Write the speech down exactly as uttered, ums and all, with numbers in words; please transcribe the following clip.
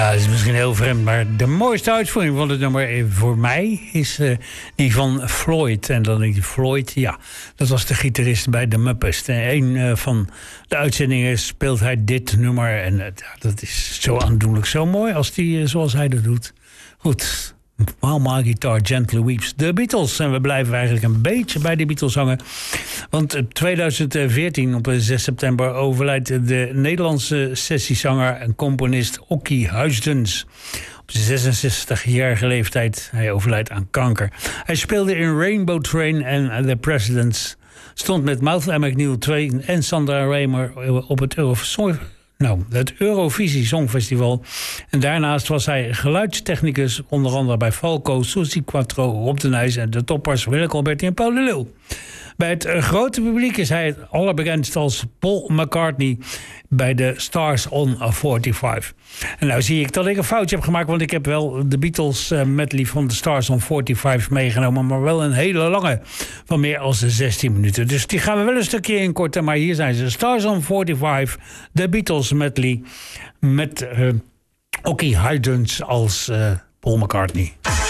Ja, dat is misschien heel vreemd, maar de mooiste uitvoering van het nummer voor mij is uh, die van Floyd. En dan denk je, Floyd, ja, dat was de gitarist bij de Muppets. En een uh, van de uitzendingen speelt hij dit nummer. En uh, dat is zo aandoenlijk, zo mooi als die, uh, zoals hij dat doet. Goed. While My Guitar Gently Weeps. De Beatles. En we blijven eigenlijk een beetje bij de Beatles hangen. Want in tweeduizend veertien, op zes september, overlijdt de Nederlandse sessiezanger en componist Okkie Huisdens. Op zesenzestigjarige leeftijd. Hij overlijdt aan kanker. Hij speelde in Rainbow Train en The Presidents. Stond met Mouth en McNeil twee en Sandra Raymer op het Eurovisie. Nou, het Eurovisie Songfestival. En daarnaast was hij geluidstechnicus, onder andere bij Falco, Suzy Quattro, Rob de Nijs en de toppers Willeke Alberti en Paul de Leeuw. Bij het grote publiek is hij het allerbekendst als Paul McCartney bij de Stars on vijfenveertig. En nou zie ik dat ik een foutje heb gemaakt, want ik heb wel de Beatles uh, medley van de Stars on vijfenveertig meegenomen, maar wel een hele lange, van meer dan zestien minuten. Dus die gaan we wel een stukje inkorten, maar hier zijn ze. Stars on vijfenveertig, de Beatles medley met uh, Okkie Huisdens als uh, Paul McCartney.